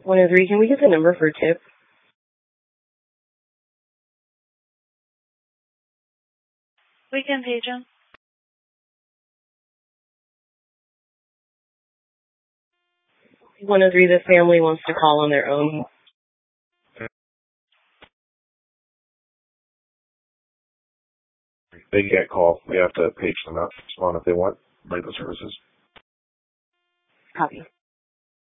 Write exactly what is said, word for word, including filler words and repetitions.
one oh three, can we get the number for tip? We can page him. one oh three, the family wants to call on their own. They can't call. We have to page them out to respond if they want medical services. Copy.